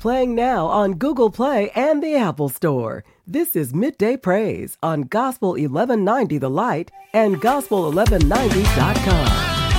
playing now on Google Play and the Apple Store. This is Midday Praise on Gospel 1190 The Light and Gospel1190.com.